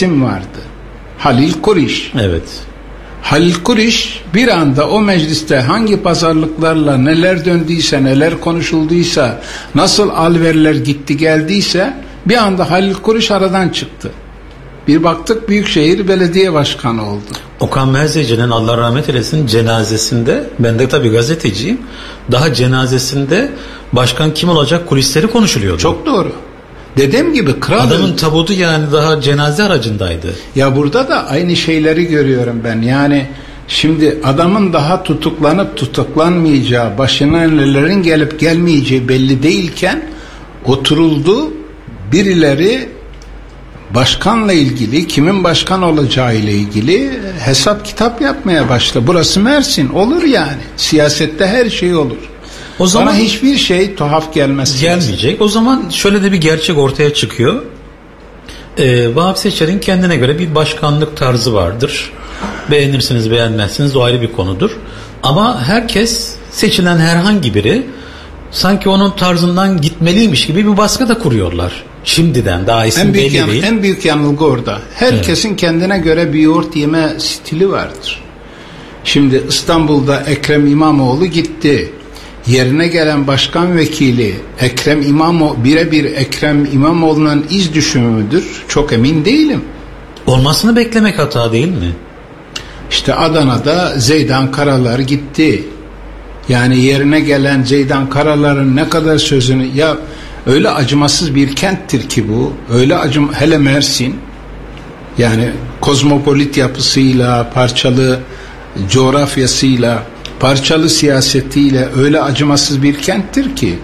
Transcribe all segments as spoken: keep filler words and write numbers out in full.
isim vardı. Halil Kuriş. Evet. Halil Kuriş bir anda o mecliste hangi pazarlıklarla neler döndüyse, neler konuşulduysa, nasıl alverler gitti geldiyse bir anda Halil Kuriş aradan çıktı. Bir baktık Büyükşehir Belediye Başkanı oldu. Okan Merzeci'nin Allah rahmet eylesin cenazesinde, ben de tabii gazeteciyim, daha cenazesinde başkan kim olacak kulisleri konuşuluyordu. Çok doğru. Dediğim gibi kral adamın tabutu yani daha cenaze aracındaydı. Ya burada da aynı şeyleri görüyorum ben. Yani şimdi adamın daha tutuklanıp tutuklanmayacağı, başına nelerin gelip gelmeyeceği belli değilken oturuldu, birileri başkanla ilgili, kimin başkan olacağı ile ilgili hesap kitap yapmaya başladı. Burası Mersin, olur yani. Siyasette her şey olur. O zaman bana hiçbir şey tuhaf gelmez. Gelmeyecek. O zaman şöyle de bir gerçek ortaya çıkıyor. Ee, Vahap Seçer'in kendine göre bir başkanlık tarzı vardır. Beğenirsiniz beğenmezsiniz, o ayrı bir konudur. Ama herkes, seçilen herhangi biri sanki onun tarzından gitmeliymiş gibi bir baskı da kuruyorlar. Şimdiden, daha isim belli yan, değil. En büyük yanılgı orada. Herkesin evet. kendine göre bir yoğurt yeme stili vardır. Şimdi İstanbul'da Ekrem İmamoğlu gitti. Yerine gelen başkan vekili Ekrem İmamoğlu birebir Ekrem İmamoğlu'nun iz düşümü müdür? Çok emin değilim. Olmasını beklemek hata değil mi? İşte Adana'da Zeydan Karalar gitti. Yani yerine gelen Zeydan Karalar'ın ne kadar sözünü, ya öyle acımasız bir kenttir ki bu. Öyle acım, hele Mersin. Yani kozmopolit yapısıyla, parçalı coğrafyasıyla, parçalı siyasetiyle öyle acımasız bir kenttir ki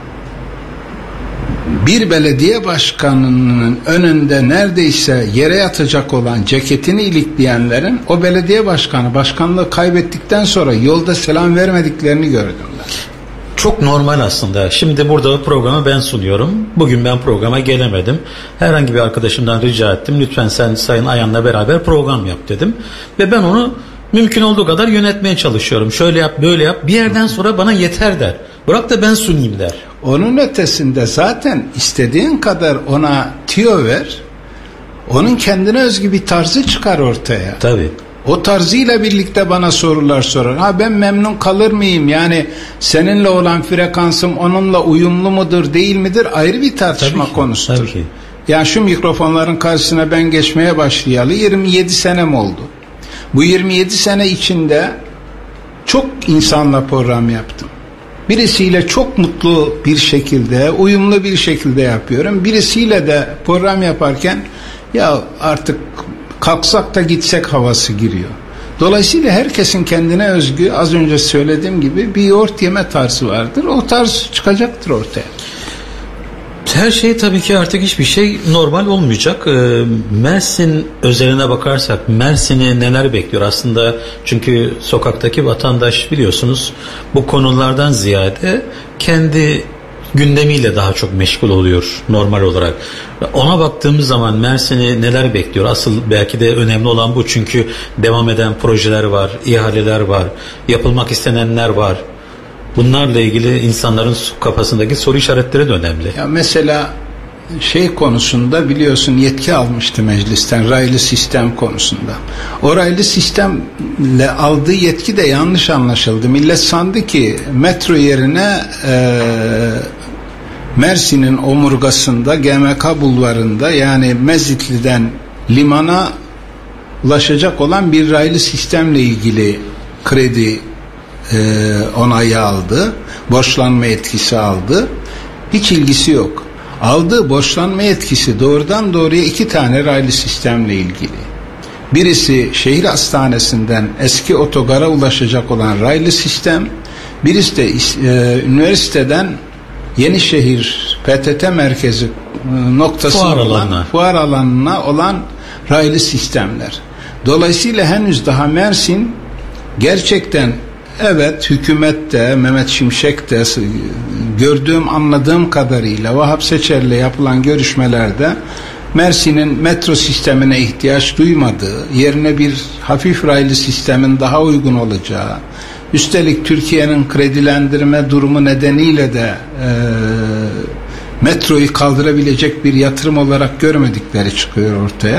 bir belediye başkanının önünde neredeyse yere yatacak olan ceketini ilikleyenlerin o belediye başkanı başkanlığı kaybettikten sonra yolda selam vermediklerini gördüm ben. Çok normal aslında. Şimdi burada programı ben sunuyorum. Bugün ben programa gelemedim. Herhangi bir arkadaşımdan rica ettim. Lütfen sen Sayın Ayan'la beraber program yap dedim. Ve ben onu mümkün olduğu kadar yönetmeye çalışıyorum. Şöyle yap, böyle yap. Bir yerden sonra bana yeter der. Bırak da ben sunayım der. Onun ötesinde zaten istediğin kadar ona tüyo ver. Onun kendine özgü bir tarzı çıkar ortaya. Tabii. O tarzıyla birlikte bana sorular sorar. Ha ben memnun kalır mıyım? Yani seninle olan frekansım onunla uyumlu mudur, değil midir? Ayrı bir tartışma tabii ki, konusudur. Tabii ki. Yani şu mikrofonların karşısına ben geçmeye başlayalı yirmi yedi senem oldu. Bu yirmi yedi sene içinde çok insanla program yaptım. Birisiyle çok mutlu bir şekilde, uyumlu bir şekilde yapıyorum. Birisiyle de program yaparken ya artık kalksak da gitsek havası giriyor. Dolayısıyla herkesin kendine özgü, az önce söylediğim gibi bir yoğurt yeme tarzı vardır. O tarz çıkacaktır ortaya. Her şey tabii ki artık hiçbir şey normal olmayacak. Ee, Mersin özeline bakarsak Mersin'i neler bekliyor aslında, çünkü sokaktaki vatandaş biliyorsunuz bu konulardan ziyade kendi gündemiyle daha çok meşgul oluyor normal olarak. Ona baktığımız zaman Mersin'i neler bekliyor? Asıl belki de önemli olan bu, çünkü devam eden projeler var, ihaleler var, yapılmak istenenler var. Bunlarla ilgili insanların kafasındaki soru işaretleri de önemli. Ya mesela şey konusunda biliyorsun yetki almıştı meclisten, raylı sistem konusunda. O raylı sistemle aldığı yetki de yanlış anlaşıldı. Millet sandı ki metro yerine e, Mersin'in omurgasında G M K bulvarında, yani Mezitli'den limana ulaşacak olan bir raylı sistemle ilgili kredi Ee, onayı aldı, borçlanma yetkisi aldı. Hiç ilgisi yok. Aldığı borçlanma yetkisi doğrudan doğruya iki tane raylı sistemle ilgili. Birisi şehir hastanesinden eski otogara ulaşacak olan raylı sistem, birisi de e, üniversiteden Yenişehir P T T merkezi e, noktası fuar olan alanına. fuar alanına olan raylı sistemler. Dolayısıyla henüz daha Mersin gerçekten, evet, hükümet de Mehmet Şimşek de gördüğüm anladığım kadarıyla Vahap Seçer'le yapılan görüşmelerde Mersin'in metro sistemine ihtiyaç duymadığı, yerine bir hafif raylı sistemin daha uygun olacağı, üstelik Türkiye'nin kredilendirme durumu nedeniyle de e, metroyu kaldırabilecek bir yatırım olarak görmedikleri çıkıyor ortaya.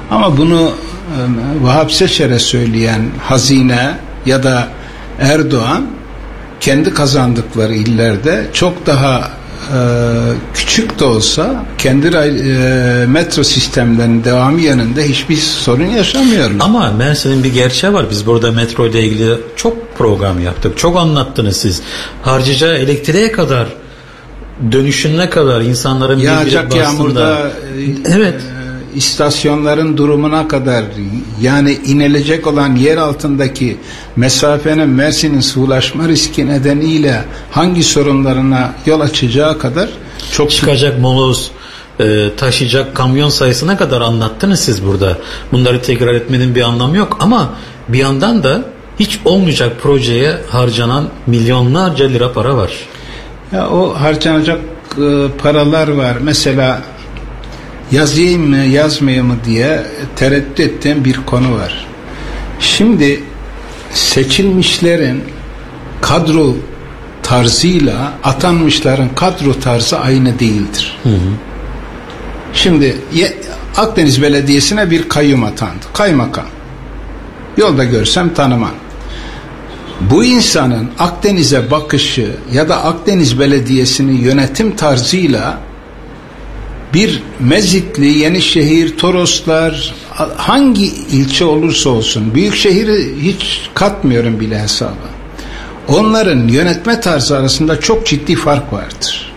Ama bunu e, Vahap Seçer'e söyleyen Hazine ya da Erdoğan kendi kazandıkları illerde çok daha e, küçük de olsa kendi e, metro sistemlerinin devamı yanında hiçbir sorun yaşamıyorlar. Ama Mersin'in bir gerçeği var. Biz burada metro ile ilgili çok program yaptık. Çok anlattınız siz. Harcayacağı elektriğe kadar, dönüşüne kadar, insanların yağacak yağmurda evet. E, istasyonların durumuna kadar, yani inilecek olan yer altındaki mesafenin Mersin'in sulaşma riski nedeniyle hangi sorunlarına yol açacağı kadar çok çıkacak moloz, e, taşıyacak kamyon sayısına kadar anlattınız siz burada. Bunları tekrar etmenin bir anlamı yok ama bir yandan da hiç olmayacak projeye harcanan milyonlarca lira para var. Ya o harcanacak e, paralar var. Mesela yazayım mı yazmayayım mı diye tereddüt ettiğim bir konu var. Şimdi seçilmişlerin kadro tarzıyla atanmışların kadro tarzı aynı değildir. Hı hı. Şimdi Akdeniz Belediyesi'ne bir kayyum atandı. Kaymakam. Yolda görsem tanımam. Bu insanın Akdeniz'e bakışı ya da Akdeniz Belediyesi'nin yönetim tarzıyla bir Mezitli, Yenişehir, Toroslar, hangi ilçe olursa olsun, büyük şehri hiç katmıyorum bile hesaba, onların yönetme tarzı arasında çok ciddi fark vardır.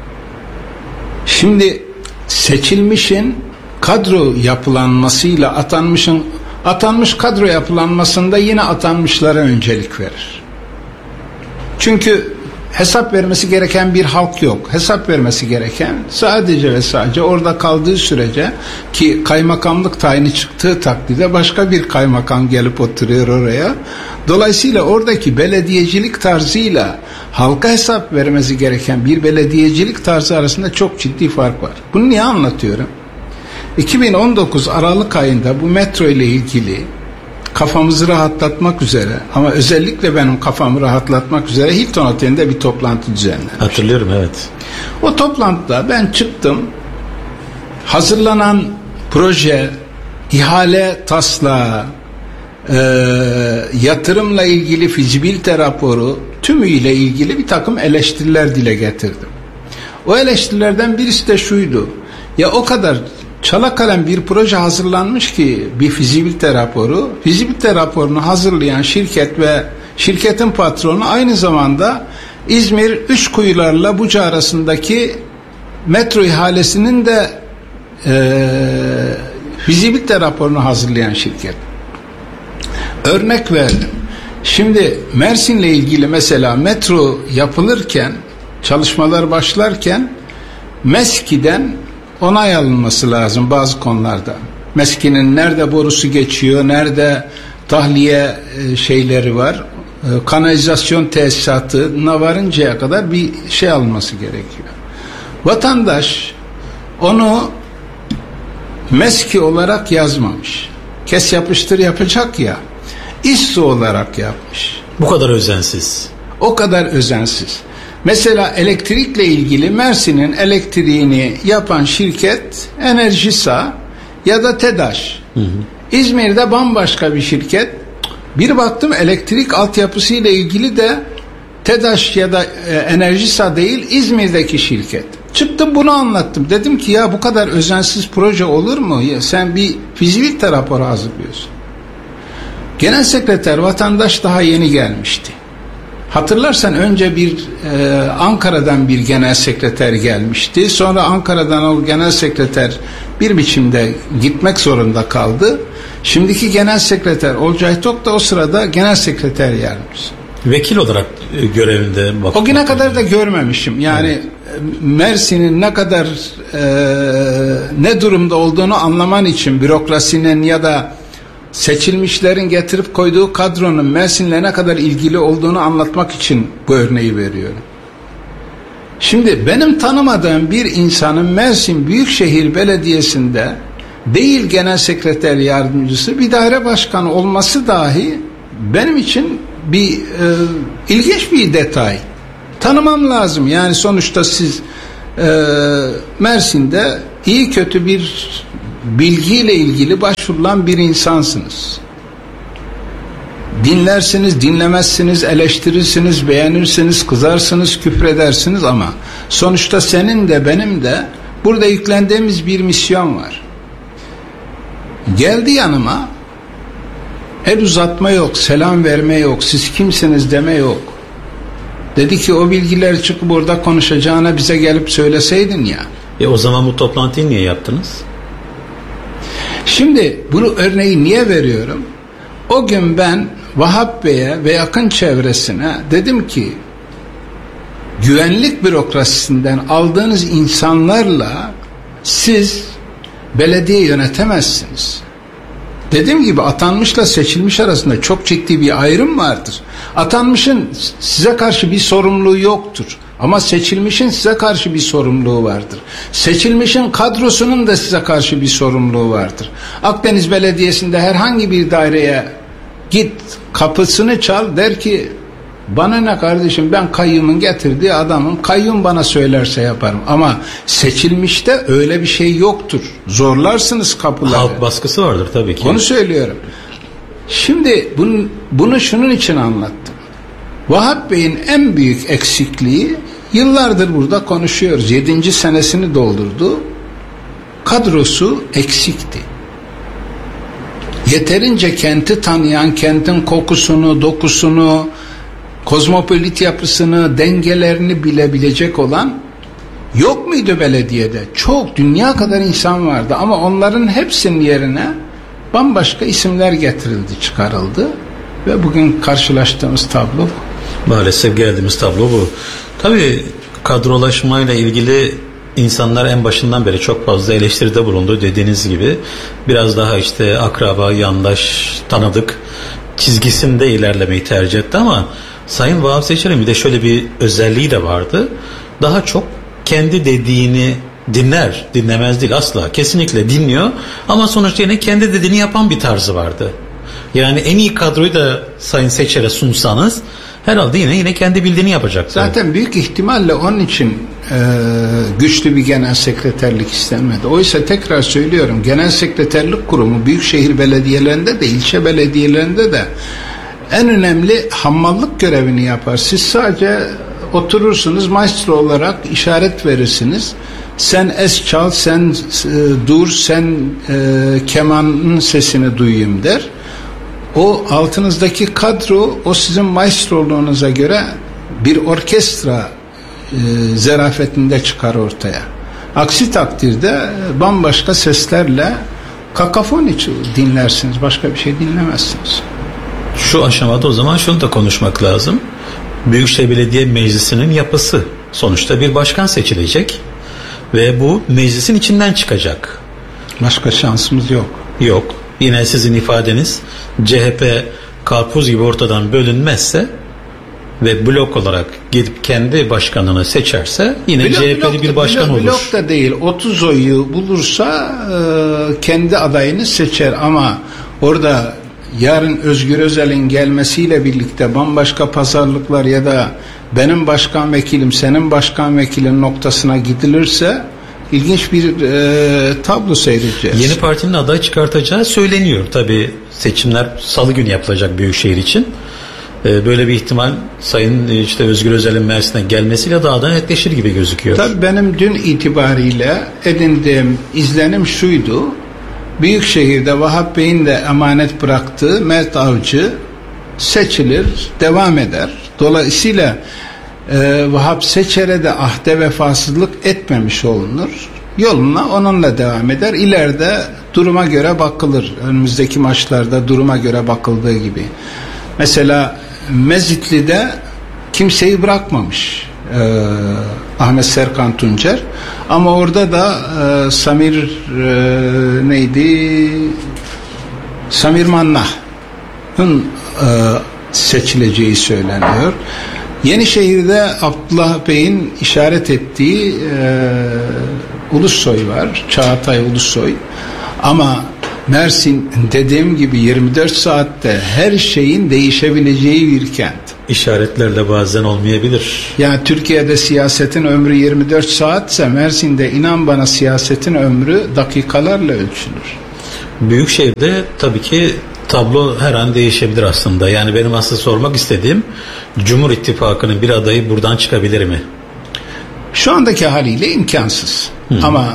Şimdi seçilmişin kadro yapılanmasıyla atanmışın atanmış kadro yapılanmasında yine atanmışlara öncelik verir. Çünkü hesap vermesi gereken bir halk yok. Hesap vermesi gereken sadece ve sadece orada kaldığı sürece, ki kaymakamlık tayini çıktığı takdirde başka bir kaymakam gelip oturuyor oraya. Dolayısıyla oradaki belediyecilik tarzıyla halka hesap vermesi gereken bir belediyecilik tarzı arasında çok ciddi fark var. Bunu niye anlatıyorum? iki bin on dokuz Aralık ayında bu metro ile ilgili kafamızı rahatlatmak üzere, ama özellikle benim kafamı rahatlatmak üzere Hilton Oteli'nde bir toplantı düzenlenmiş. Hatırlıyorum, evet. O toplantıda ben çıktım. Hazırlanan proje, ihale taslağı, e, yatırımla ilgili fizibilite raporu tümüyle ilgili bir takım eleştiriler dile getirdim. O eleştirilerden birisi de şuydu: ya o kadar çalakalem bir proje hazırlanmış ki, bir fizibilite raporu, fizibilite raporunu hazırlayan şirket ve şirketin patronu aynı zamanda İzmir Üçkuyular'la Buca arasındaki metro ihalesinin de e, fizibilite raporunu hazırlayan şirket. Örnek verdim. Şimdi Mersin'le ilgili mesela metro yapılırken, çalışmalar başlarken MESKİ'den onay alınması lazım bazı konularda. MESKİ'nin nerede borusu geçiyor, nerede tahliye şeyleri var, kanalizasyon tesisatına varıncaya kadar bir şey alınması gerekiyor. Vatandaş onu MESKİ olarak yazmamış. Kes yapıştır yapacak ya, İSSU olarak yapmış. Bu kadar özensiz. O kadar özensiz. Mesela elektrikle ilgili Mersin'in elektriğini yapan şirket Enerjisa ya da TEDAŞ. Hı hı. İzmir'de bambaşka bir şirket. Bir baktım elektrik altyapısıyla ilgili de TEDAŞ ya da e, Enerjisa değil, İzmir'deki şirket. Çıktım bunu anlattım. Dedim ki ya bu kadar özensiz proje olur mu? Ya sen bir fizibilite raporu hazırlıyorsun. Genel sekreter vatandaş daha yeni gelmişti. Hatırlarsan önce bir e, Ankara'dan bir genel sekreter gelmişti. Sonra Ankara'dan o genel sekreter bir biçimde gitmek zorunda kaldı. Şimdiki genel sekreter Olcay Tok da o sırada genel sekreter yardımcısı. Vekil olarak görevinde. O güne kadar da görmemişim. Yani evet. Mersin'in ne kadar e, ne durumda olduğunu anlaman için bürokrasinin ya da seçilmişlerin getirip koyduğu kadronun Mersin'le ne kadar ilgili olduğunu anlatmak için bu örneği veriyorum. Şimdi benim tanımadığım bir insanın Mersin Büyükşehir Belediyesi'nde değil genel sekreter yardımcısı, bir daire başkanı olması dahi benim için bir e, ilginç bir detay. Tanımam lazım. Yani sonuçta siz e, Mersin'de iyi kötü bir bilgiyle ilgili başvurulan bir insansınız. Dinlersiniz, dinlemezsiniz, eleştirirsiniz, beğenirsiniz, kızarsınız, küfredersiniz ama sonuçta senin de benim de burada yüklendiğimiz bir misyon var. Geldi yanıma, el uzatma yok, selam verme yok, siz kimsiniz deme yok. Dedi ki o bilgileri çıkıp orada konuşacağına bize gelip söyleseydin ya. E o zaman bu toplantıyı niye yaptınız? Şimdi bunu örneği niye veriyorum? O gün ben Vahap Bey'e ve yakın çevresine dedim ki güvenlik bürokrasisinden aldığınız insanlarla siz belediye yönetemezsiniz. Dediğim gibi atanmışla seçilmiş arasında çok ciddi bir ayrım vardır. Atanmışın size karşı bir sorumluluğu yoktur. Ama seçilmişin size karşı bir sorumluluğu vardır. Seçilmişin kadrosunun da size karşı bir sorumluluğu vardır. Akdeniz Belediyesi'nde herhangi bir daireye git, kapısını çal, der ki bana ne kardeşim, ben kayyumun getirdiği adamım, kayyum bana söylerse yaparım. Ama seçilmişte öyle bir şey yoktur. Zorlarsınız kapıları. Halk baskısı vardır tabii ki. Onu söylüyorum. Şimdi bunu, bunu şunun için anlattım. Vahap Bey'in en büyük eksikliği, yıllardır burada konuşuyoruz, yedinci senesini doldurdu, kadrosu eksikti. Yeterince kenti tanıyan, kentin kokusunu, dokusunu, kozmopolit yapısını, dengelerini bilebilecek olan yok muydu belediyede? Çok, dünya kadar insan vardı ama onların hepsinin yerine bambaşka isimler getirildi, çıkarıldı ve bugün karşılaştığımız tablo bu. Maalesef geldiğimiz tablo bu. Tabii kadrolaşmayla ilgili insanlar en başından beri çok fazla eleştiride bulundu, dediğiniz gibi. Biraz daha işte akraba, yandaş, tanıdık çizgisinde ilerlemeyi tercih etti ama Sayın Vahap Seçer'in bir de şöyle bir özelliği de vardı. Daha çok kendi dediğini dinler, dinlemez değil asla. Kesinlikle dinliyor ama sonuçta yine kendi dediğini yapan bir tarzı vardı. Yani en iyi kadroyu da Sayın Seçer'e sunsanız herhalde yine yine kendi bildiğini yapacaktı. Zaten büyük ihtimalle onun için e, güçlü bir genel sekreterlik istenmedi. Oysa tekrar söylüyorum, genel sekreterlik kurumu büyükşehir belediyelerinde de ilçe belediyelerinde de en önemli hammallık görevini yapar. Siz sadece oturursunuz, maestro olarak işaret verirsiniz. Sen es çal, sen e, dur, sen e, kemanın sesini duyayım der. O altınızdaki kadro, o sizin maestroluğunuza göre bir orkestra e, zarafetinde çıkar ortaya. Aksi takdirde bambaşka seslerle kakafoni dinlersiniz, başka bir şey dinlemezsiniz. Şu aşamada o zaman şunu da konuşmak lazım. Büyükşehir Belediye Meclisi'nin yapısı. Sonuçta bir başkan seçilecek ve bu meclisin içinden çıkacak. Başka şansımız yok. Yok. Yine sizin ifadeniz, C H P karpuz gibi ortadan bölünmezse ve blok olarak gidip kendi başkanını seçerse yine blok, C H P'li bir başkan blok, olur. Blok da değil, otuz oyu bulursa e, kendi adayını seçer ama orada yarın Özgür Özel'in gelmesiyle birlikte bambaşka pazarlıklar ya da benim başkan vekilim, senin başkan vekilin noktasına gidilirse ilginç bir e, tablo seyredeceğiz. Yeni partinin aday çıkartacağı söyleniyor. Tabii seçimler salı günü yapılacak Büyükşehir için. E, böyle bir ihtimal Sayın işte Özgür Özel'in Mersin'e gelmesiyle daha da netleşir gibi gözüküyor. Tabii benim dün itibariyle edindiğim izlenim şuydu. Büyükşehir'de Vahap Bey'in de emanet bıraktığı Mert Avcı seçilir, devam eder. Dolayısıyla e, Vahap Seçer'e de ahde vefasızlık etmemiş olunur. Yoluna onunla devam eder. İleride duruma göre bakılır. Önümüzdeki maçlarda duruma göre bakıldığı gibi. Mesela Mezitli'de kimseyi bırakmamış e, Ahmet Serkan Tuncer. Ama orada da e, Samir e, neydi? Samir Mannah'ın e, seçileceği söyleniyor. Yenişehir'de Abdullah Bey'in işaret ettiği e, Ulusoy var. Çağatay Ulusoy. Ama Mersin dediğim gibi yirmi dört saatte her şeyin değişebileceği bir kent. işaretlerle bazen olmayabilir. Yani Türkiye'de siyasetin ömrü yirmi dört saatse Mersin'de inan bana siyasetin ömrü dakikalarla ölçülür. Büyükşehir'de tabii ki tablo her an değişebilir aslında. Yani benim aslında sormak istediğim, Cumhur İttifakı'nın bir adayı buradan çıkabilir mi? Şu andaki haliyle imkansız. Hı. Ama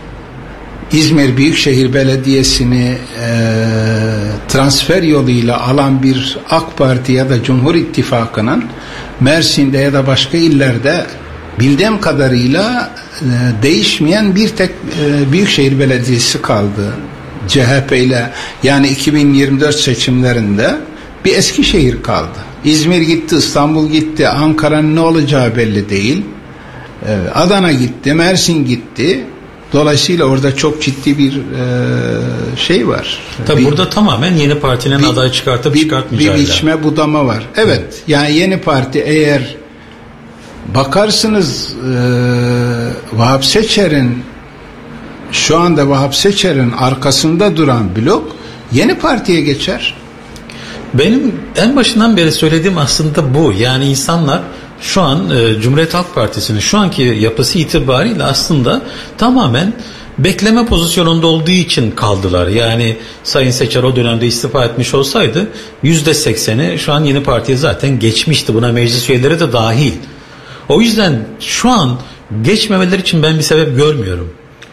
İzmir Büyükşehir Belediyesi'ni e, transfer yoluyla alan bir AK Parti ya da Cumhur İttifakı'nın Mersin'de ya da başka illerde bildiğim kadarıyla e, değişmeyen bir tek e, Büyükşehir Belediyesi kaldı. C H P ile, yani iki bin yirmi dört seçimlerinde bir Eskişehir kaldı. İzmir gitti, İstanbul gitti, Ankara'nın ne olacağı belli değil. E, Adana gitti, Mersin gitti. Dolayısıyla orada çok ciddi bir e, şey var. Tabii bir, burada tamamen yeni partinin bir, aday çıkartıp bir, çıkartmayacağıyla. Bir biçme budama var. Evet, evet. Yani yeni parti, eğer bakarsınız e, Vahap Seçer'in şu anda Vahap Seçer'in arkasında duran blok yeni partiye geçer. Benim en başından beri söylediğim aslında bu. Yani insanlar şu an e, Cumhuriyet Halk Partisi'nin şu anki yapısı itibariyle aslında tamamen bekleme pozisyonunda olduğu için kaldılar. Yani Sayın Seçer o dönemde istifa etmiş olsaydı yüzde sekseni şu an yeni partiye zaten geçmişti. Buna meclis üyeleri de dahil. O yüzden şu an geçmemeleri için ben bir sebep görmüyorum.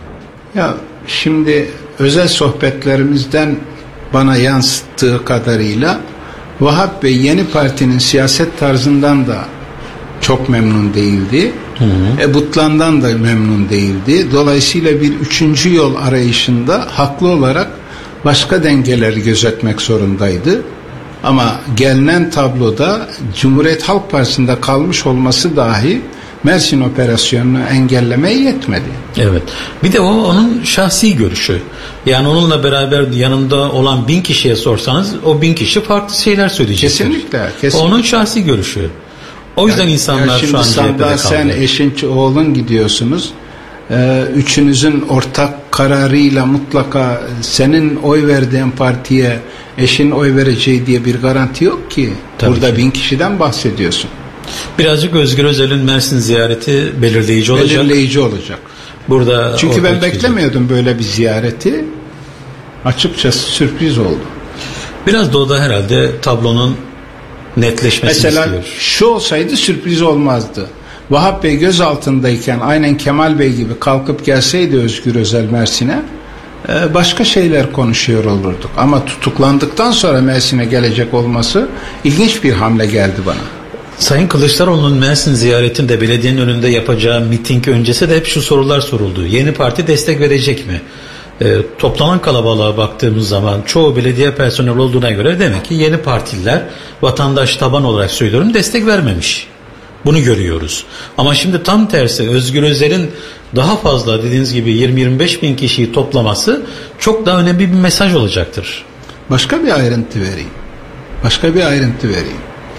Ya şimdi özel sohbetlerimizden bana yansıttığı kadarıyla Vahap Bey yeni partinin siyaset tarzından da çok memnun değildi. Hı hı. Ebutlan'dan da memnun değildi. Dolayısıyla bir üçüncü yol arayışında haklı olarak başka dengeleri gözetmek zorundaydı. Ama gelinen tabloda Cumhuriyet Halk Partisi'nde kalmış olması dahi Mersin operasyonunu engellemeye yetmedi. Evet. Bir de o onun şahsi görüşü. Yani onunla beraber yanında olan bin kişiye sorsanız o bin kişi farklı şeyler söyleyecek. Kesinlikle, kesinlikle. Onun şahsi görüşü. O yüzden yani, insanlar şu an C H P'de kaldı. Sen eşin oğlun gidiyorsunuz. Ee, üçünüzün ortak kararıyla mutlaka senin oy verdiğin partiye eşin oy vereceği diye bir garanti yok ki. Tabii Burada ki. bin kişiden bahsediyorsun. Birazcık Özgür Özel'in Mersin ziyareti belirleyici olacak. Belirleyici olacak. Burada Çünkü ben beklemiyordum böyle bir ziyareti. Açıkçası sürpriz oldu. Biraz da o da herhalde tablonun netleşmesini Mesela istiyor. Mesela şu olsaydı sürpriz olmazdı. Vahap Bey gözaltındayken aynen Kemal Bey gibi kalkıp gelseydi Özgür Özel Mersin'e başka şeyler konuşuyor olurduk. Ama tutuklandıktan sonra Mersin'e gelecek olması ilginç bir hamle geldi bana. Sayın Kılıçdaroğlu'nun Mersin ziyaretinde belediyenin önünde yapacağı miting öncesi de hep şu sorular soruldu. Yeni parti destek verecek mi? E, toplanan kalabalığa baktığımız zaman çoğu belediye personeli olduğuna göre demek ki yeni partililer, vatandaş taban olarak söylüyorum, destek vermemiş. Bunu görüyoruz. Ama şimdi tam tersi, Özgür Özel'in daha fazla dediğiniz gibi yirmi yirmi beş bin kişiyi toplaması çok daha önemli bir mesaj olacaktır. Başka bir ayrıntı vereyim. Başka bir ayrıntı vereyim.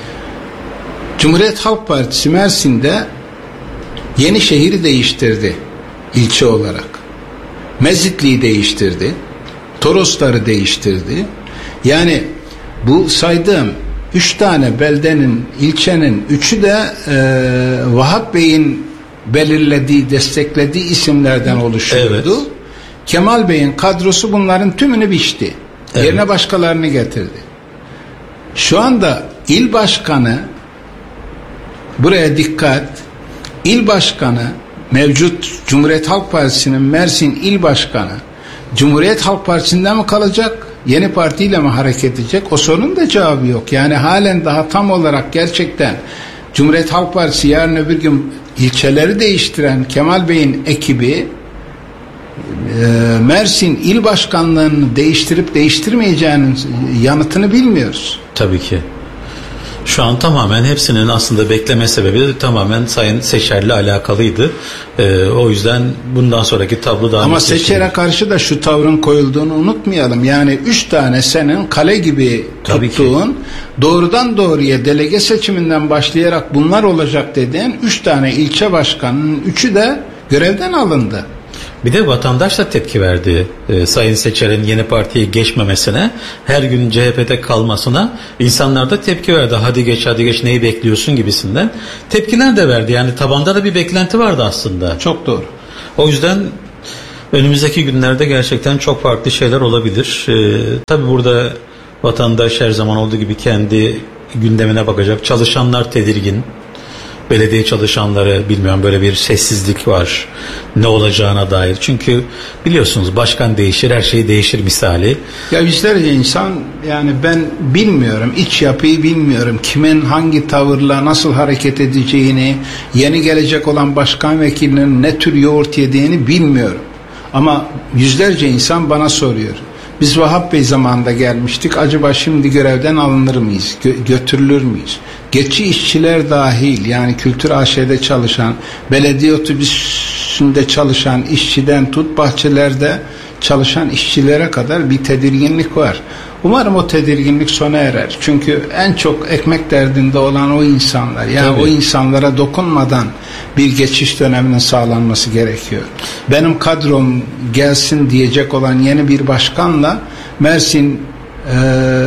Cumhuriyet Halk Partisi Mersin'de Yenişehir'i değiştirdi ilçe olarak. Mezitli'yi değiştirdi. Torosları değiştirdi. Yani bu saydığım üç tane beldenin, ilçenin üçü de e, Vahap Bey'in belirlediği, desteklediği isimlerden oluşuyordu. Evet. Kemal Bey'in kadrosu bunların tümünü biçti. Evet. Yerine başkalarını getirdi. Şu anda il başkanı, buraya dikkat, il başkanı, mevcut Cumhuriyet Halk Partisi'nin Mersin il başkanı Cumhuriyet Halk Partisi'nde mi kalacak, yeni partiyle mi hareket edecek? O sorunun da cevabı yok. Yani halen daha tam olarak gerçekten Cumhuriyet Halk Partisi yarın öbür gün ilçeleri değiştiren Kemal Bey'in ekibi e, Mersin il başkanlığını değiştirip değiştirmeyeceğinin yanıtını bilmiyoruz. Tabii ki. Şu an tamamen hepsinin aslında bekleme sebebi de tamamen Sayın Seçer'le alakalıydı. Ee, o yüzden bundan sonraki tablo daha ama Seçer'e karşı da şu tavrın koyulduğunu unutmayalım. Yani üç tane senin kale gibi Tabii tuttuğun, ki. doğrudan doğruya delege seçiminden başlayarak bunlar olacak dediğin üç tane ilçe başkanının üçü de görevden alındı. Bir de vatandaş da tepki verdi. E, Sayın Seçer'in yeni partiye geçmemesine, her gün C H P'de kalmasına insanlar da tepki verdi. Hadi geç, hadi geç, neyi bekliyorsun gibisinden. Tepkiler de verdi. Yani tabanda da bir beklenti vardı aslında. Çok doğru. O yüzden önümüzdeki günlerde gerçekten çok farklı şeyler olabilir. E, tabii burada vatandaş her zaman olduğu gibi kendi gündemine bakacak. Çalışanlar tedirgin. Belediye çalışanları, bilmiyorum, böyle bir sessizlik var ne olacağına dair. Çünkü biliyorsunuz başkan değişir, her şey değişir misali. Ya yüzlerce insan, yani ben bilmiyorum, iç yapıyı bilmiyorum, kimin hangi tavırla nasıl hareket edeceğini, yeni gelecek olan başkan vekilinin ne tür yoğurt yediğini bilmiyorum. Ama yüzlerce insan bana soruyor. Biz Vahap Bey zamanında gelmiştik. Acaba şimdi görevden alınır mıyız? Gö- götürülür müyüz? Geçici işçiler dahil, yani Kültür A Ş'de çalışan, belediye otobüsünde çalışan işçiden tut, bahçelerde çalışan işçilere kadar bir tedirginlik var. Umarım o tedirginlik sona erer. Çünkü en çok ekmek derdinde olan o insanlar. Yani Tabii. o insanlara dokunmadan bir geçiş döneminin sağlanması gerekiyor. Benim kadrom gelsin diyecek olan yeni bir başkanla Mersin e,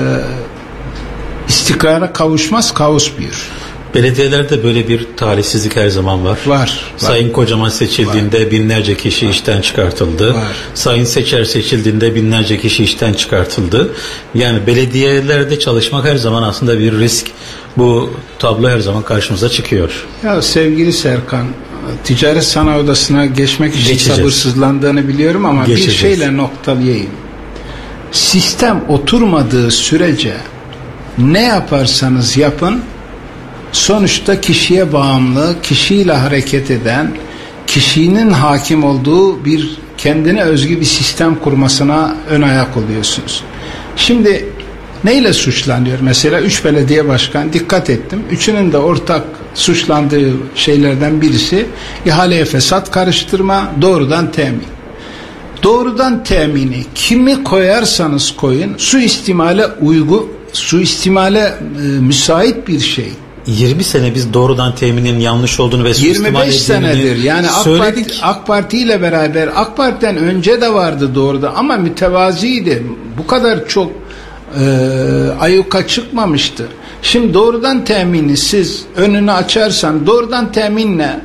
istikrara kavuşmaz, kaos büyür. Belediyelerde böyle bir talihsizlik her zaman var. Var. Sayın var. Kocaman seçildiğinde var. binlerce kişi var. işten çıkartıldı. Var. Sayın Seçer seçildiğinde binlerce kişi işten çıkartıldı. Yani belediyelerde çalışmak her zaman aslında bir risk. Bu tablo her zaman karşımıza çıkıyor. Ya sevgili Serkan, Ticaret Sanayi Odası'na geçmek için Geçeceğiz. sabırsızlandığını biliyorum ama Geçeceğiz. bir şeyle noktalayayım. Sistem oturmadığı sürece ne yaparsanız yapın, sonuçta kişiye bağımlı, kişiyle hareket eden, kişinin hakim olduğu bir kendine özgü bir sistem kurmasına ön ayak oluyorsunuz. Şimdi neyle suçlanıyor? Mesela üç belediye başkanı, dikkat ettim. Üçünün de ortak suçlandığı şeylerden birisi ihaleye fesat karıştırma, doğrudan temin. Doğrudan temini kimi koyarsanız koyun, suistimale uygu, suistimale e, müsait bir şey. yirmi sene biz doğrudan teminin yanlış olduğunu ve yirmi beş senedir yani AK Parti, AK Parti ile beraber, AK Parti'den önce de vardı doğrudan ama mütevaziydi. Bu kadar çok e, ayyuka çıkmamıştı. Şimdi doğrudan temini siz önünü açarsan, doğrudan teminle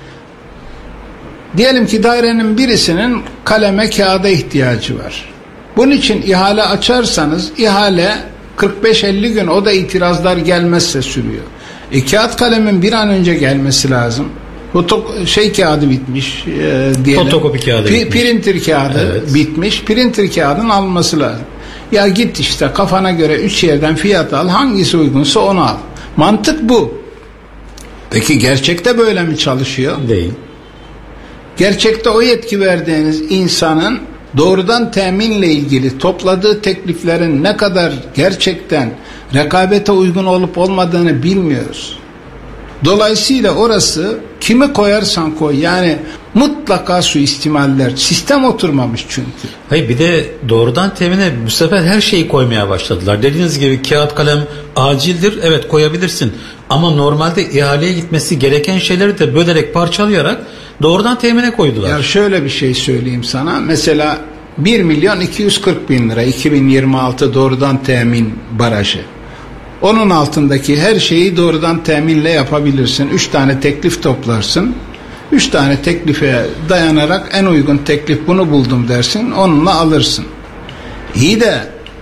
diyelim ki dairenin birisinin kaleme, kağıda ihtiyacı var. Bunun için ihale açarsanız ihale kırk beş elli gün, o da itirazlar gelmezse sürüyor. E, kağıt kalemin bir an önce gelmesi lazım. Foto şey kağıdı bitmiş e, diyelim. Fotokopi kağıdı P- bitmiş. Printer kağıdı evet. bitmiş. Printer kağıdın alınması lazım. Ya git işte kafana göre üç yerden fiyat al. Hangisi uygunsa onu al. Mantık bu. Peki gerçekte böyle mi çalışıyor? Değil. Gerçekte o yetki verdiğiniz insanın doğrudan teminle ilgili topladığı tekliflerin ne kadar gerçekten rekabete uygun olup olmadığını bilmiyoruz. Dolayısıyla orası kimi koyarsan koy, yani mutlaka suistimaller, sistem oturmamış çünkü. Hayır, bir de doğrudan temine bu sefer her şeyi koymaya başladılar. Dediğiniz gibi kağıt kalem acildir, evet koyabilirsin ama normalde ihaleye gitmesi gereken şeyleri de bölerek, parçalayarak doğrudan temine koydular. Ya şöyle bir şey söyleyeyim sana, mesela bir milyon iki yüz kırk bin lira iki bin yirmi altı doğrudan temin barajı. Onun altındaki her şeyi doğrudan teminle yapabilirsin. Üç tane teklif toplarsın. Üç tane teklife dayanarak en uygun teklif bunu buldum dersin. Onunla alırsın. İyi de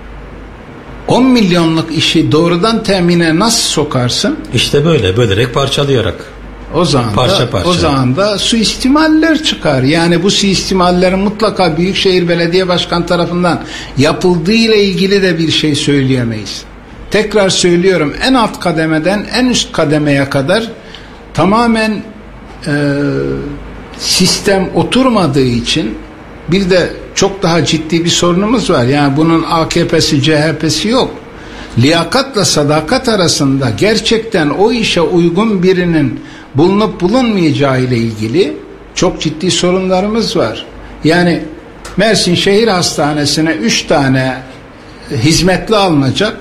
on milyonluk işi doğrudan temine nasıl sokarsın? İşte böyle bölerek, parçalayarak. O zaman parça da, parça. o zaman da suistimaller çıkar. Yani bu suistimallerin mutlaka Büyükşehir Belediye Başkanı tarafından yapıldığı ile ilgili de bir şey söyleyemeyiz. Tekrar söylüyorum, en alt kademeden en üst kademeye kadar tamamen e, sistem oturmadığı için bir de çok daha ciddi bir sorunumuz var. Yani bunun A K P'si, C H P'si yok. Liyakatla sadakat arasında gerçekten o işe uygun birinin bulunup bulunmayacağı ile ilgili çok ciddi sorunlarımız var. Yani Mersin Şehir Hastanesi'ne üç tane hizmetli alınacak.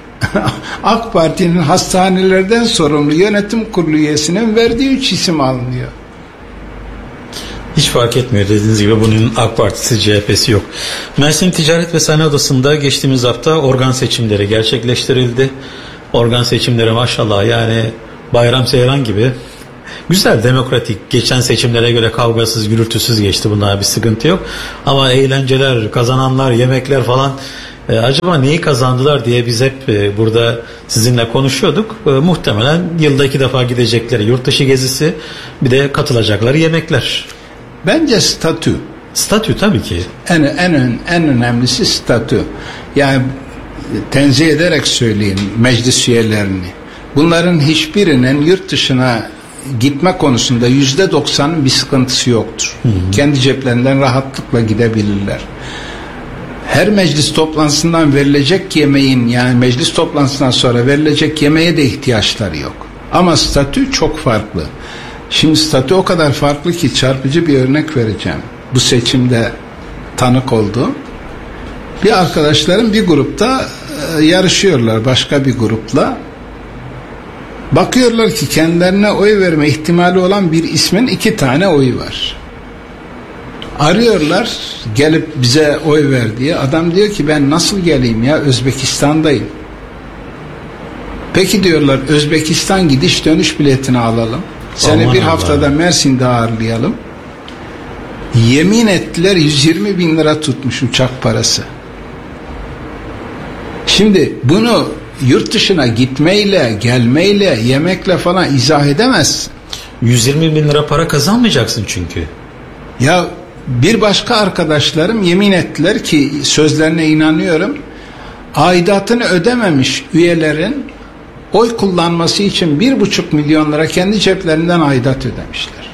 AK Parti'nin hastanelerden sorumlu yönetim kurulu üyesinin verdiği üç isim alınıyor. Hiç fark etmiyor dediğiniz gibi, bunun AK Partisi C H P'si yok. Mersin Ticaret ve Sanayi Odası'nda geçtiğimiz hafta organ seçimleri gerçekleştirildi. Organ seçimleri maşallah yani bayram seyran gibi. Güzel, demokratik. Geçen seçimlere göre kavgasız, gürültüsüz geçti. Bunlar bir sıkıntı yok. Ama eğlenceler, kazananlar, yemekler falan, e, acaba neyi kazandılar diye biz hep e, burada sizinle konuşuyorduk. E, muhtemelen yılda iki defa gidecekleri yurt dışı gezisi, bir de katılacakları yemekler. Bence statü. Statü tabii ki. En en en önemlisi statü. Yani tenzih ederek söyleyeyim meclis üyelerini. Bunların hiçbirinin yurt dışına gitme konusunda yüzde doksanın bir sıkıntısı yoktur. Hı hı. Kendi ceplerinden rahatlıkla gidebilirler. Her meclis toplantısından verilecek yemeğin, yani meclis toplantısından sonra verilecek yemeğe de ihtiyaçları yok. Ama statü çok farklı. Şimdi statü o kadar farklı ki çarpıcı bir örnek vereceğim. Bu seçimde tanık olduğum. Bir arkadaşlarım bir grupta e, yarışıyorlar başka bir grupla. Bakıyorlar ki kendilerine oy verme ihtimali olan bir ismin iki tane oyu var. Arıyorlar gelip bize oy ver diye. Adam diyor ki ben nasıl geleyim ya, Özbekistan'dayım. Peki diyorlar, Özbekistan gidiş dönüş biletini alalım. Seni Aman bir Allah. haftada Mersin'de ağırlayalım. Yemin ettiler yüz yirmi bin lira tutmuş uçak parası. Şimdi bunu yurt dışına gitmeyle, gelmeyle, yemekle falan izah edemezsin. yüz yirmi bin lira para kazanmayacaksın çünkü. Ya bir başka arkadaşlarım yemin ettiler ki, sözlerine inanıyorum, aidatını ödememiş üyelerin oy kullanması için bir buçuk milyon lira kendi ceplerinden aidat ödemişler.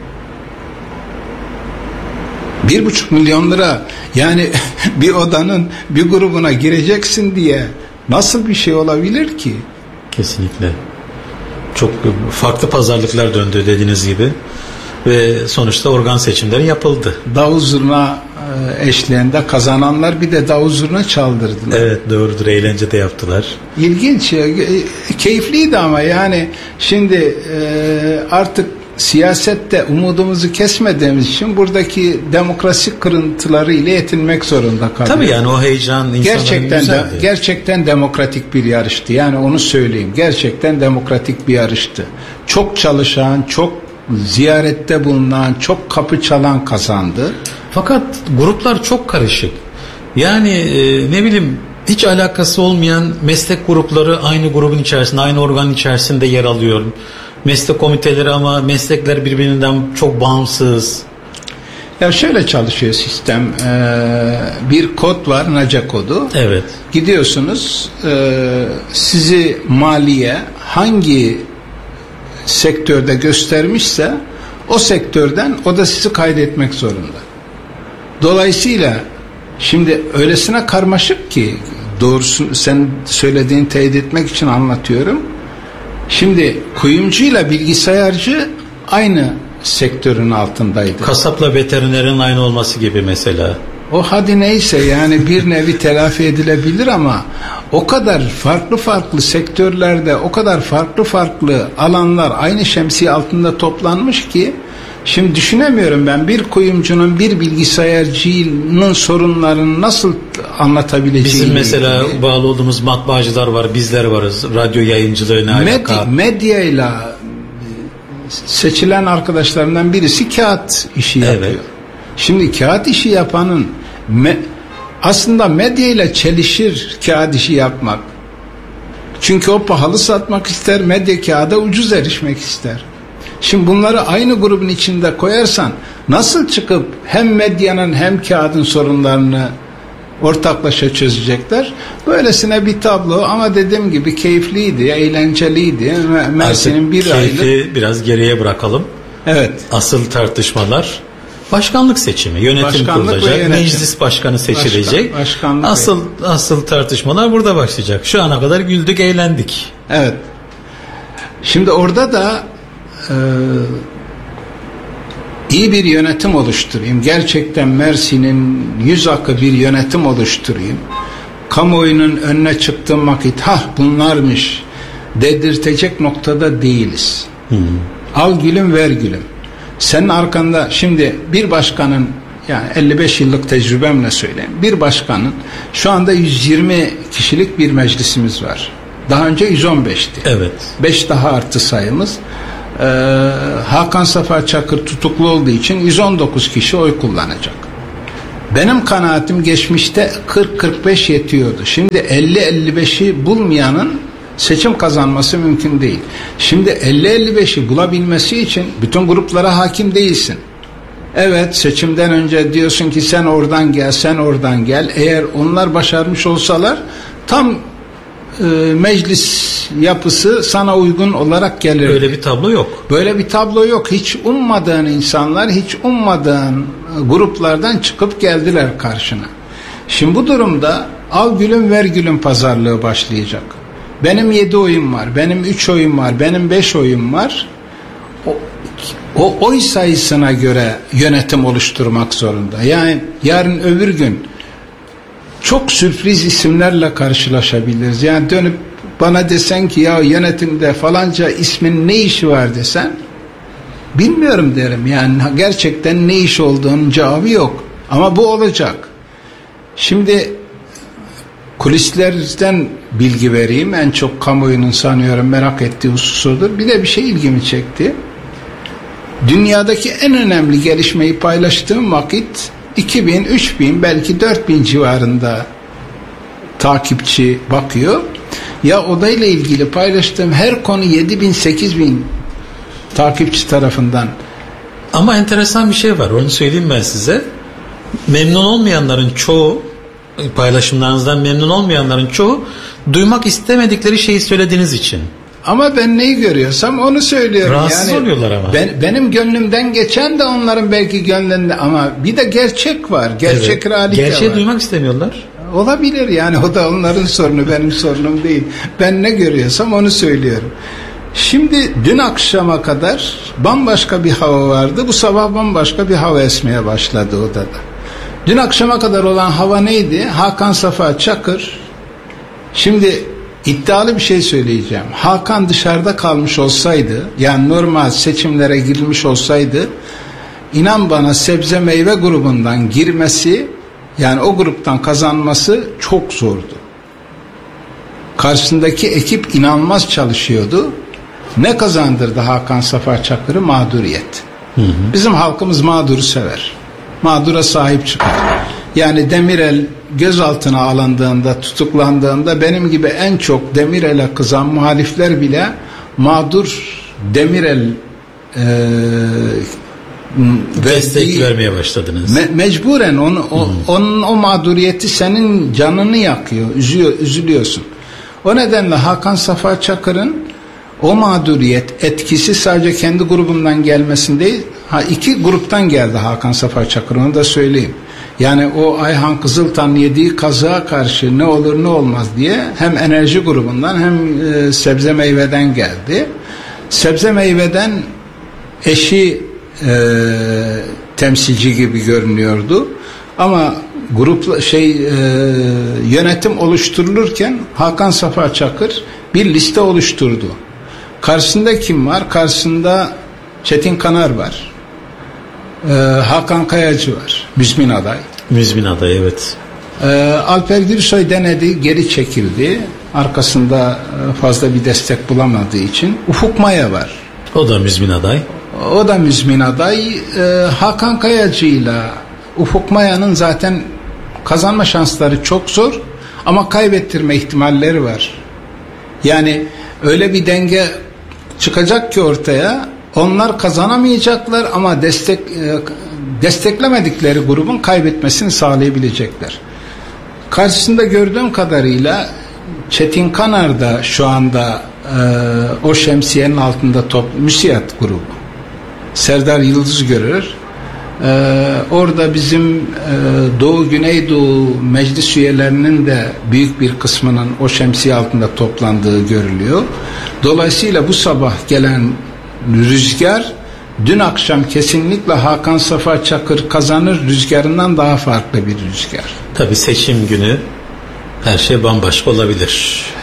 Bir buçuk milyon lira, yani bir odanın bir grubuna gireceksin diye nasıl bir şey olabilir ki? Kesinlikle. Çok farklı pazarlıklar döndü dediğiniz gibi ve sonuçta organ seçimleri yapıldı. Davul zurna eşliğinde kazananlar bir de davul zurna çaldırdılar. Evet, doğrudur, eğlence de yaptılar. İlginç, keyifliydi ama yani şimdi artık siyasette umudumuzu kesmediğimiz için buradaki demokrasi kırıntıları ile yetinmek zorunda kalıyoruz. Tabii yani o heyecan gerçekten de, gerçekten demokratik bir yarıştı. Yani onu söyleyeyim. Gerçekten demokratik bir yarıştı. Çok çalışan, çok ziyarette bulunan, çok kapı çalan kazandı. Fakat gruplar çok karışık. Yani e, ne bileyim, hiç alakası olmayan meslek grupları aynı grubun içerisinde, aynı organın içerisinde yer alıyor. Meslek komiteleri ama meslekler birbirinden çok bağımsız. Ya şöyle çalışıyor sistem. Ee, bir kod var, NACA kodu. Evet. Gidiyorsunuz, e, sizi maliye hangi sektörde göstermişse o sektörden o da sizi kaydetmek zorunda. Dolayısıyla şimdi öylesine karmaşık ki, doğrusu sen söylediğini teyit etmek için anlatıyorum. Şimdi kuyumcuyla bilgisayarcı aynı sektörün altındaydı. Kasapla veterinerin aynı olması gibi mesela. O hadi neyse, yani bir nevi telafi edilebilir ama o kadar farklı farklı sektörlerde, o kadar farklı farklı alanlar aynı şemsiye altında toplanmış ki şimdi düşünemiyorum ben bir kuyumcunun bir bilgisayarcının sorunlarını nasıl anlatabileceğini. Bizim mesela ilgili bağlı olduğumuz matbaacılar var, bizler varız. Radyo yayıncılığına alakalı. Medyayla seçilen arkadaşlarından birisi kağıt işi yapıyor. Evet. Şimdi kağıt işi yapanın me, aslında medyayla çelişir kağıt işi yapmak. Çünkü o pahalı satmak ister, medya kağıda ucuz erişmek ister. Şimdi bunları aynı grubun içinde koyarsan nasıl çıkıp hem medyanın hem kağıdın sorunlarını ortaklaşa çözecekler? Böylesine bir tablo ama dediğim gibi keyifliydi, eğlenceliydi. Mersin'in bir aylık. Keyfi biraz geriye bırakalım. Evet. Asıl tartışmalar başkanlık seçimi, yönetim başkanlık kurulacak, yönetim. Meclis başkanı seçilecek. Başkan, asıl ve... asıl tartışmalar burada başlayacak. Şu ana kadar güldük, eğlendik. Evet. Şimdi orada da e, iyi bir yönetim oluşturayım. Gerçekten Mersin'in yüz akı bir yönetim oluşturayım. Kamuoyunun önüne çıktığım vakit ha bunlarmış dedirtecek noktada değiliz. Hı hı. Al gülüm ver gülüm. Senin arkanda şimdi bir başkanın, yani elli beş yıllık tecrübemle söyleyeyim, bir başkanın şu anda yüz yirmi kişilik bir meclisimiz var. Daha önce yüz on beşti. Evet. beş daha arttı sayımız. Ee, Hakan Safa Çakır tutuklu olduğu için yüz on dokuz kişi oy kullanacak. Benim kanaatim geçmişte kırk kırk beş yetiyordu. Şimdi elli elli beşi bulmayanın seçim kazanması mümkün değil. Şimdi elli elli beşi bulabilmesi için bütün gruplara hakim değilsin. Evet, seçimden önce diyorsun ki sen oradan gel, sen oradan gel. Eğer onlar başarmış olsalar tam e, meclis yapısı sana uygun olarak gelir. Böyle bir tablo yok. Böyle bir tablo yok. Hiç ummadığın insanlar, hiç ummadığın gruplardan çıkıp geldiler karşına. Şimdi bu durumda al gülüm ver gülüm pazarlığı başlayacak. Benim yedi oyum var, benim üç oyum var, benim beş oyum var. O, o oy sayısına göre yönetim oluşturmak zorunda. Yani yarın öbür gün çok sürpriz isimlerle karşılaşabiliriz. Yani dönüp bana desen ki ya yönetimde falanca ismin ne işi var desen, bilmiyorum derim. Yani gerçekten ne iş olduğunun cevabı yok. Ama bu olacak. Şimdi kulislerden bilgi vereyim. En çok kamuoyunun sanıyorum merak ettiği husus odur. Bir de bir şey ilgimi çekti. Dünyadaki en önemli gelişmeyi paylaştığım vakit iki bin, üç bin, belki dört bin civarında takipçi bakıyor. Ya odayla ilgili paylaştığım her konu yedi bin, sekiz bin takipçi tarafından. Ama enteresan bir şey var, onu söyleyeyim ben size. Memnun olmayanların çoğu, paylaşımlarınızdan memnun olmayanların çoğu duymak istemedikleri şeyi söylediğiniz için. Ama ben neyi görüyorsam onu söylüyorum. Rahatsız yani oluyorlar ama. Ben, benim gönlümden geçen de onların belki gönlünde, ama bir de gerçek var. Gerçek evet. realite Gerçeği var. duymak istemiyorlar. Olabilir yani, o da onların sorunu, benim sorunum değil. Ben ne görüyorsam onu söylüyorum. Şimdi dün akşama kadar bambaşka bir hava vardı. Bu sabah bambaşka bir hava esmeye başladı odada. Dün akşama kadar olan hava neydi? Hakan Safa Çakır. Şimdi iddialı bir şey söyleyeceğim. Hakan dışarıda kalmış olsaydı, yani normal seçimlere girilmiş olsaydı, inan bana sebze meyve grubundan girmesi, yani o gruptan kazanması çok zordu. Karşısındaki ekip inanılmaz çalışıyordu. Ne kazandırdı Hakan Safa Çakır'ı? Mağduriyet. Hı hı. Bizim halkımız mağduru sever. Mağdura sahip çıkar. Yani Demirel gözaltına alındığında, tutuklandığında benim gibi en çok Demirel'e kızan muhalifler bile mağdur Demirel e, destek verdiği, vermeye başladınız. Me- mecburen onu, o, hmm. onun o mağduriyeti senin canını yakıyor, üzüyor, üzülüyorsun. O nedenle Hakan Safa Çakır'ın o mağduriyet etkisi sadece kendi grubundan gelmesin değil, ha, iki gruptan geldi Hakan Safa Çakır, onu da söyleyeyim. Yani o Ayhan Kızıltan yediği kazığa karşı ne olur ne olmaz diye hem enerji grubundan hem e, sebze meyveden geldi. Sebze meyveden eşi e, temsilci gibi görünüyordu. Ama grup şey e, yönetim oluşturulurken Hakan Safa Çakır bir liste oluşturdu. Karşısında kim var? Karşısında Çetin Kanar var. Ee, Hakan Kayacı var. Müzmin aday. Müzmin aday, evet. Ee, Alper Gürsoy denedi, geri çekildi. Arkasında fazla bir destek bulamadığı için. Ufuk Maya var. O da müzmin aday. O da müzmin aday. Ee, Hakan Kayacı ile Ufuk Maya'nın zaten kazanma şansları çok zor ama kaybettirme ihtimalleri var. Yani öyle bir denge çıkacak ki ortaya, onlar kazanamayacaklar ama destek desteklemedikleri grubun kaybetmesini sağlayabilecekler. Karşısında gördüğüm kadarıyla Çetin Kanar da şu anda e, o şemsiyenin altında top, müsiyat grubu. Serdar Yıldız görür. Ee, orada bizim e, Doğu Güneydoğu meclis üyelerinin de büyük bir kısmının o şemsiye altında toplandığı görülüyor. Dolayısıyla bu sabah gelen rüzgar dün akşam kesinlikle Hakan Safa Çakır kazanır rüzgarından daha farklı bir rüzgar. Tabii seçim günü her şey bambaşka olabilir.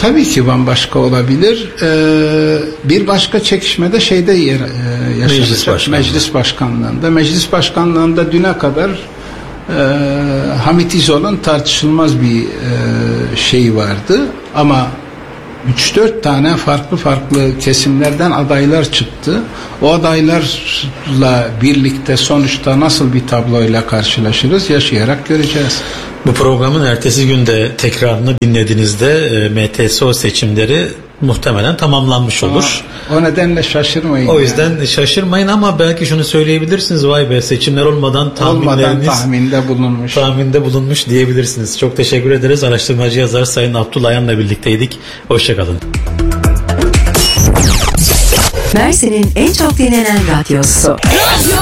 tabii ki bambaşka olabilir. Ee, bir başka çekişme de şeyde yer, e, yaşanacak. Meclis başkanlığı. Meclis başkanlığında. Meclis başkanlığında düne kadar e, Hamit İzol'un tartışılmaz bir e, şey vardı. Ama üç dört tane farklı farklı kesimlerden adaylar çıktı. O adaylarla birlikte sonuçta nasıl bir tabloyla karşılaşırız yaşayarak göreceğiz. Bu programın ertesi günde tekrarını dinlediğinizde e, M T S O seçimleri muhtemelen tamamlanmış olur. O, o nedenle şaşırmayın. O yüzden yani. şaşırmayın ama belki şunu söyleyebilirsiniz. Vay be, seçimler olmadan tahminleriniz olmadan tahminde bulunmuş. Tahminde bulunmuş diyebilirsiniz. Çok teşekkür ederiz. Araştırmacı yazar Sayın Abdullah Ayan'la birlikteydik. Hoşçakalın. Mersin'in en çok dinlenen radyosu.